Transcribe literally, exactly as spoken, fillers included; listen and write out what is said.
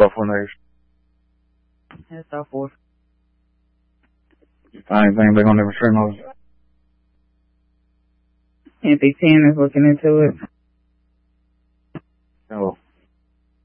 stuff when they... That's all for. You find anything big on them streamers? N P ten is looking into it. Oh.